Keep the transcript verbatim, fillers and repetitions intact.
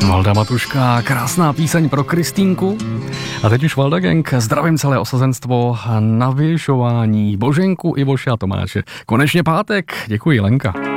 Valda Matuška, krásná píseň pro Kristýnku. A teď už Valda Gang, zdravím celé osazenstvo na Vyšování, Boženku, Ivoše a Tomáše. Konečně pátek, děkuji Lenka.